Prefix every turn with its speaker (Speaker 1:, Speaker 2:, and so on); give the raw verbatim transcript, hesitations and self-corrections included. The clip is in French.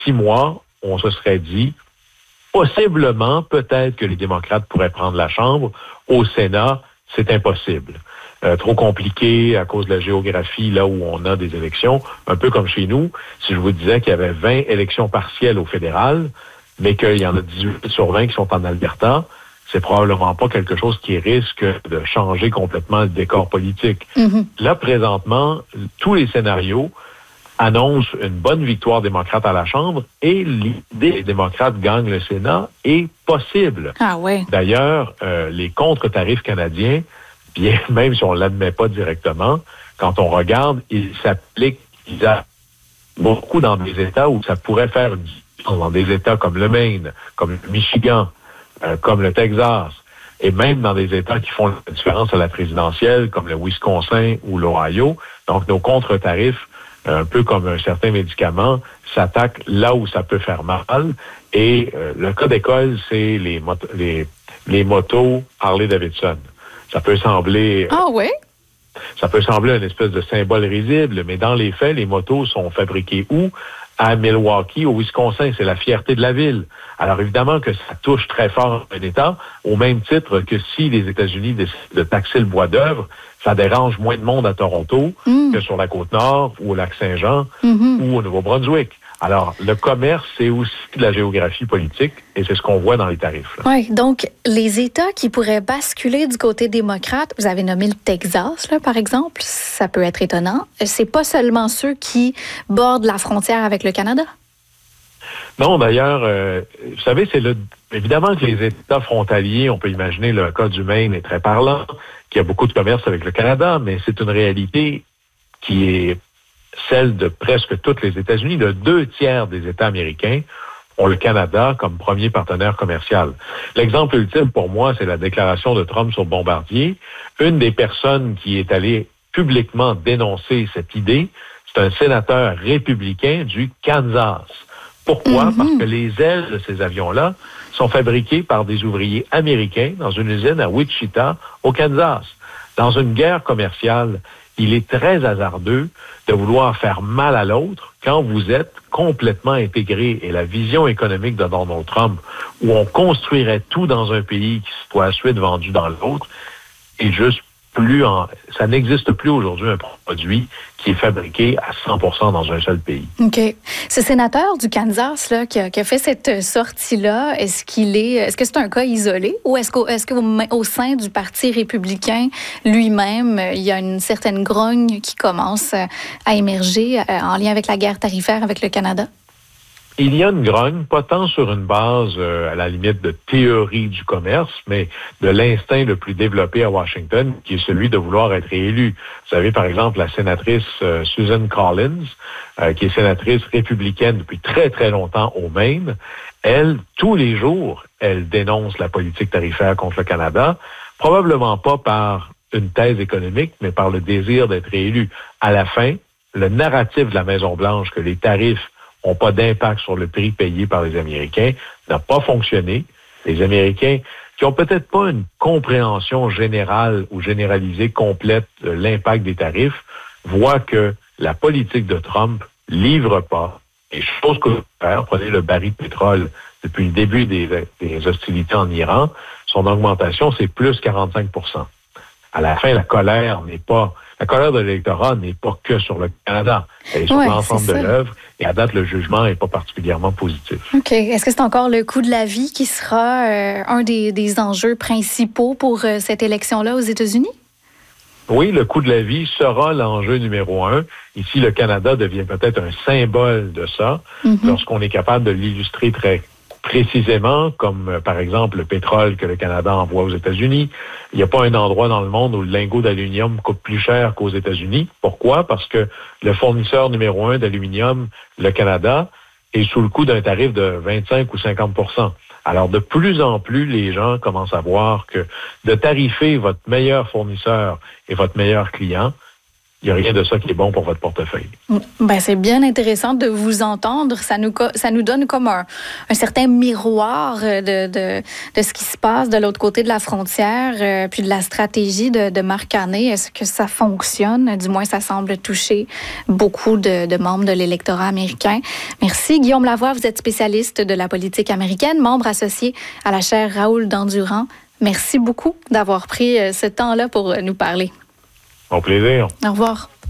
Speaker 1: six mois, on se serait dit, possiblement, peut-être que les démocrates pourraient prendre la Chambre. Au Sénat, c'est impossible. Euh, trop compliqué à cause de la géographie, là où on a des élections. Un peu comme chez nous, si je vous disais qu'il y avait vingt élections partielles au fédéral, mais qu'il y en a dix-huit sur vingt qui sont en Alberta, c'est probablement pas quelque chose qui risque de changer complètement le décor politique. Mm-hmm. Là, présentement, tous les scénarios annoncent une bonne victoire démocrate à la Chambre et l'idée que les démocrates gagnent le Sénat est possible.
Speaker 2: Ah ouais.
Speaker 1: D'ailleurs, euh, les contre-tarifs canadiens, bien même si on ne l'admet pas directement, quand on regarde, ils s'appliquent ils a beaucoup dans des États où ça pourrait faire une différence, dans des États comme le Maine, comme le Michigan, euh, comme le Texas, et même dans des États qui font la différence à la présidentielle, comme le Wisconsin ou l'Ohio. Donc, nos contre-tarifs, un peu comme un certain médicament, s'attaquent là où ça peut faire mal. Et euh, le cas d'école, c'est les, mot- les, les motos Harley-Davidson. Ça peut sembler...
Speaker 2: Ah oui?
Speaker 1: Ça peut sembler une espèce de symbole risible, mais dans les faits, les motos sont fabriquées où? À Milwaukee, au Wisconsin. C'est la fierté de la ville. Alors évidemment que ça touche très fort un État, au même titre que si les États-Unis décident de taxer le bois d'œuvre, ça dérange moins de monde à Toronto mm. que sur la Côte-Nord ou au Lac-Saint-Jean mm-hmm. ou au Nouveau-Brunswick. Alors, le commerce, c'est aussi de la géographie politique et c'est ce qu'on voit dans les tarifs.
Speaker 2: Oui, donc les États qui pourraient basculer du côté démocrate, vous avez nommé le Texas, là, par exemple, ça peut être étonnant. C'est pas seulement ceux qui bordent la frontière avec le Canada?
Speaker 1: Non, d'ailleurs, euh, vous savez, c'est le, évidemment que les États frontaliers, on peut imaginer le cas du Maine est très parlant, qu'il y a beaucoup de commerce avec le Canada, mais c'est une réalité qui est celle de presque tous les États-Unis. Le deux tiers des États américains ont le Canada comme premier partenaire commercial. L'exemple ultime pour moi, c'est la déclaration de Trump sur Bombardier. Une des personnes qui est allée publiquement dénoncer cette idée, c'est un sénateur républicain du Kansas. Pourquoi? Mm-hmm. Parce que les ailes de ces avions-là sont fabriquées par des ouvriers américains dans une usine à Wichita, au Kansas. Dans une guerre commerciale, il est très hasardeux de vouloir faire mal à l'autre quand vous êtes complètement intégré. Et la vision économique de Donald Trump, où on construirait tout dans un pays qui soit ensuite vendu dans l'autre, est juste plus en... Ça n'existe plus aujourd'hui un produit qui est fabriqué à cent pour cent dans un seul pays.
Speaker 2: OK. Ce sénateur du Kansas là, qui, a, qui a fait cette sortie-là, est-ce qu'il est, est-ce que c'est un cas isolé ou est-ce qu'au est-ce qu'au au sein du Parti républicain lui-même, il y a une certaine grogne qui commence à émerger en lien avec la guerre tarifaire avec le Canada?
Speaker 1: Il y a une grogne, pas tant sur une base, euh, à la limite, de théorie du commerce, mais de l'instinct le plus développé à Washington, qui est celui de vouloir être réélu. Vous savez, par exemple, la sénatrice euh, Susan Collins, euh, qui est sénatrice républicaine depuis très, très longtemps au Maine, elle, tous les jours, elle dénonce la politique tarifaire contre le Canada, probablement pas par une thèse économique, mais par le désir d'être réélu. À la fin, le narratif de la Maison-Blanche que les tarifs n'ont pas d'impact sur le prix payé par les Américains, n'a pas fonctionné. Les Américains, qui ont peut-être pas une compréhension générale ou généralisée complète de l'impact des tarifs, voient que la politique de Trump livre pas. Et chose que prenez le baril de pétrole depuis le début des, des hostilités en Iran, son augmentation, c'est plus quarante-cinq pour cent. À la fin, la colère n'est pas... La colère de l'électorat n'est pas que sur le Canada. Elle est sur ouais, l'ensemble de l'œuvre. Et à date, le jugement n'est pas particulièrement positif.
Speaker 2: OK. Est-ce que c'est encore le coût de la vie qui sera euh, un des, des enjeux principaux pour euh, cette élection-là aux États-Unis?
Speaker 1: Oui, le coût de la vie sera l'enjeu numéro un. Ici, le Canada devient peut-être un symbole de ça, mm-hmm. lorsqu'on est capable de l'illustrer très précisément, comme euh, par exemple le pétrole que le Canada envoie aux États-Unis. Il n'y a pas un endroit dans le monde où le lingot d'aluminium coûte plus cher qu'aux États-Unis. Pourquoi? Parce que le fournisseur numéro un d'aluminium, le Canada, est sous le coup d'un tarif de vingt-cinq ou cinquante pour cent. Alors, de plus en plus, les gens commencent à voir que de tarifer votre meilleur fournisseur et votre meilleur client, il n'y a rien de ça qui est bon pour votre portefeuille.
Speaker 2: Ben, c'est bien intéressant de vous entendre. Ça nous, ça nous donne comme un, un certain miroir de, de, de ce qui se passe de l'autre côté de la frontière, euh, puis de la stratégie de, de Mark Carney. Est-ce que ça fonctionne? Du moins, ça semble toucher beaucoup de, de membres de l'électorat américain. Merci. Guillaume Lavoie, vous êtes spécialiste de la politique américaine, membre associé à la chaire Raoul Dandurand. Merci beaucoup d'avoir pris ce temps-là pour nous parler.
Speaker 1: Au plaisir.
Speaker 2: Au revoir.